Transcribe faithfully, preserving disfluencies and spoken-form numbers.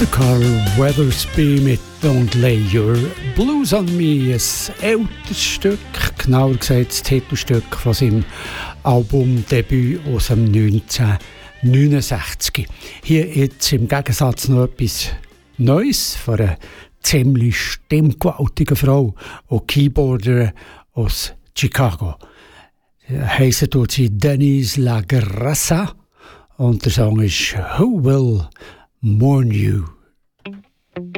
Carl Weathersby mit Don't Lay Your Blues on Me, ein älteres Stück, genauer gesagt das Titelstück von seinem Albumdebüt aus dem neunzehnhundertneunundsechzig. Hier jetzt im Gegensatz noch etwas Neues von einer ziemlich stimmgewaltigen Frau und Keyboarderin aus Chicago. Heissen tut sie Denise LaGrassa und der Song ist Who Will Mourn You.